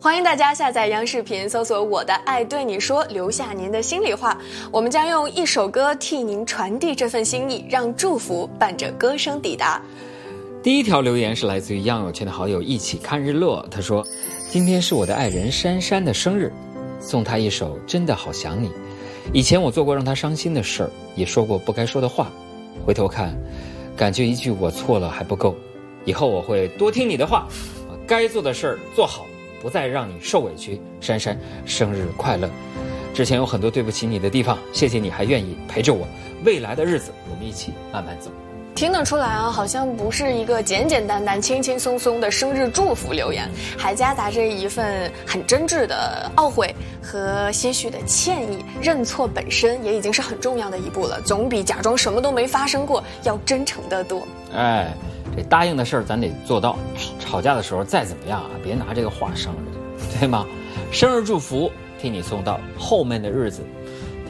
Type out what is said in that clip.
欢迎大家下载央视频，搜索我的爱对你说，留下您的心里话。我们将用一首歌替您传递这份心意，让祝福伴着歌声抵达。 第一条留言是来自于样有圈的好友一起看日落，他说：今天是我的爱人珊珊的生日，送她一首真的好想你。以前我做过让她伤心的事儿，也说过不该说的话，回头看感觉一句我错了还不够，以后我会多听你的话，该做的事儿做好，不再让你受委屈。珊珊生日快乐，之前有很多对不起你的地方，谢谢你还愿意陪着我，未来的日子我们一起慢慢走。 听得出来啊，好像不是一个简简单单轻轻松松的生日祝福留言，还夹杂着一份很真挚的懊悔和些许的歉意。认错本身也已经是很重要的一步了，总比假装什么都没发生过要真诚得多。 这答应的事儿咱得做到，吵架的时候再怎么样啊，别拿这个话伤人，对吗？生日祝福替你送到，后面的日子